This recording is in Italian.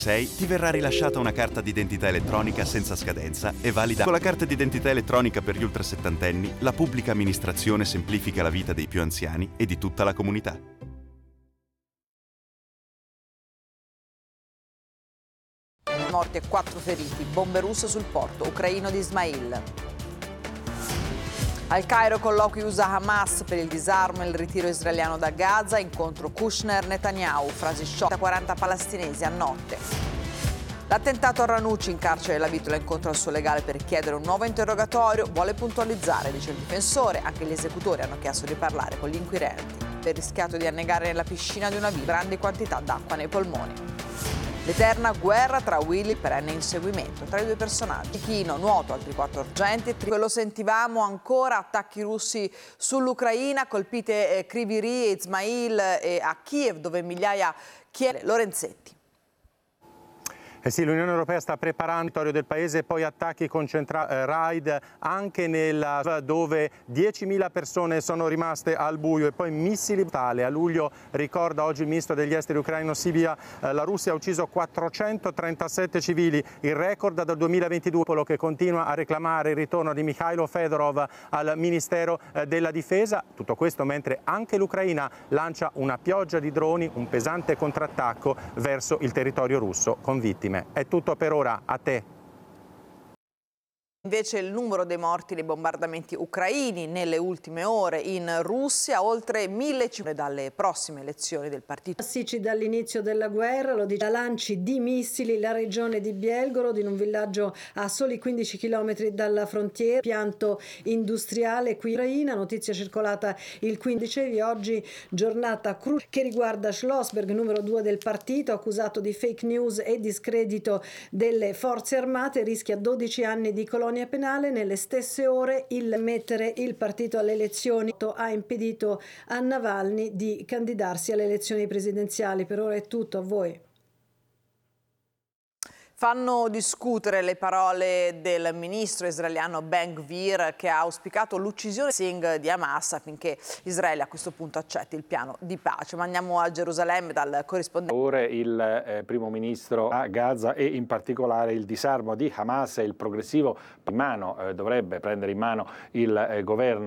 ti verrà rilasciata una carta d'identità elettronica senza scadenza e valida. Con la carta d'identità elettronica per gli ultrasettantenni, la pubblica amministrazione semplifica la vita dei più anziani e di tutta la comunità. Morti e 4 feriti, bombe russe sul porto ucraino di Ismail. Al Cairo colloqui USA-Hamas per il disarmo e il ritiro israeliano da Gaza, incontro Kushner-Netanyahu, frasi shock da 40 palestinesi a notte. L'attentato a Ranucci, in carcere la Vitola, incontra il suo legale per chiedere un nuovo interrogatorio, vuole puntualizzare, dice il difensore, anche gli esecutori hanno chiesto di parlare con gli inquirenti. Ha rischiato di annegare nella piscina di una villa grandi quantità d'acqua nei polmoni. L'eterna guerra tra Willy, perenne inseguimento tra i due personaggi. Chino, nuoto, altri 4 argenti. Lo sentivamo ancora, attacchi russi sull'Ucraina, colpite Kryvyi Rih e Ismail a Kiev, dove migliaia Lorenzetti. Sì, l'Unione Europea sta preparando il territorio del paese, poi attacchi raid anche dove 10.000 persone sono rimaste al buio e poi missili brutali. A luglio, ricorda oggi il ministro degli esteri ucraino Sibia, la Russia ha ucciso 437 civili, il record dal 2022, quello che continua a reclamare il ritorno di Mikhailo Fedorov al Ministero della Difesa. Tutto questo mentre anche l'Ucraina lancia una pioggia di droni, un pesante contrattacco verso il territorio russo con vittime. È tutto per ora, a te. Invece il numero dei morti nei bombardamenti ucraini nelle ultime ore in Russia, oltre 1.500 dalle prossime elezioni del partito. Massicci dall'inizio della guerra, lo dice, lanci di missili la regione di Belgorod, in un villaggio a soli 15 km dalla frontiera, pianto industriale qui in Ucraina, notizia circolata il 15 di oggi, giornata cruciale che riguarda Schlossberg, numero 2 del partito, accusato di fake news e discredito delle forze armate, rischia 12 anni di colonia penale. Nelle stesse ore mettere il partito alle elezioni ha impedito a Navalny di candidarsi alle elezioni presidenziali. Per ora è tutto, a voi. Fanno discutere le parole del ministro israeliano Ben-Gvir, che ha auspicato l'uccisione di Hamas affinché Israele a questo punto accetti il piano di pace. Ma andiamo a Gerusalemme dal corrispondente. Ora il primo ministro a Gaza e in particolare il disarmo di Hamas e il progressivo dovrebbe prendere in mano il governo